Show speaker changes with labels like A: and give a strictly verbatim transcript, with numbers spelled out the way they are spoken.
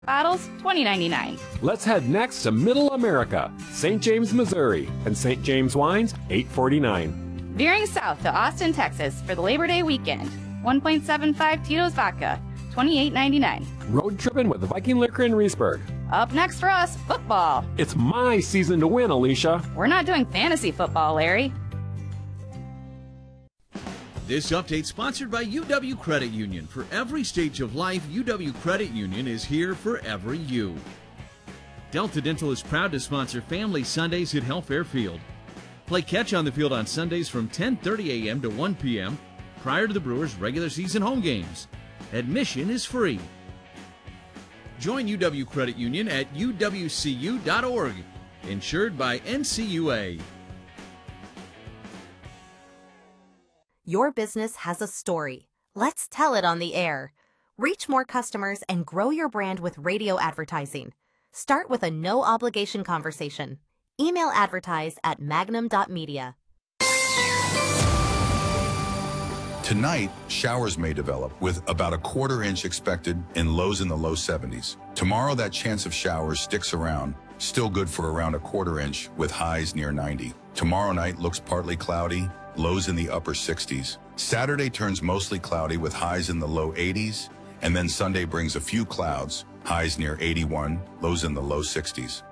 A: Bottles, twenty ninety-nine.
B: Let's head next to Middle America, Saint James, Missouri, and Saint James Wines, eight forty-nine.
A: Veering south to Austin, Texas for the Labor Day weekend. one point seven five Tito's Vodka, twenty-eight ninety-nine.
B: Road tripping with Viking Liquor in Reesburg.
A: Up next for us, football.
B: It's my season to win, Alicia.
A: We're not doing fantasy football, Larry.
C: This update sponsored by U W Credit Union. For every stage of life, U W Credit Union is here for every you. Delta Dental is proud to sponsor Family Sundays at Hellfair Field. Play catch on the field on Sundays from ten thirty a.m. to one p.m. prior to the Brewers' regular season home games. Admission is free. Join U W Credit Union at U W C U dot org. Insured by N C U A.
D: Your business has a story. Let's tell it on the air. Reach more customers and grow your brand with radio advertising. Start with a no-obligation conversation. Email advertise at magnum dot media.
E: Tonight, showers may develop with about a quarter inch expected and lows in the low seventies. Tomorrow, that chance of showers sticks around, still good for around a quarter inch with highs near ninety. Tomorrow night looks partly cloudy, lows in the upper sixties. Saturday turns mostly cloudy with highs in the low eighties, and then Sunday brings a few clouds, highs near eighty-one, lows in the low sixties.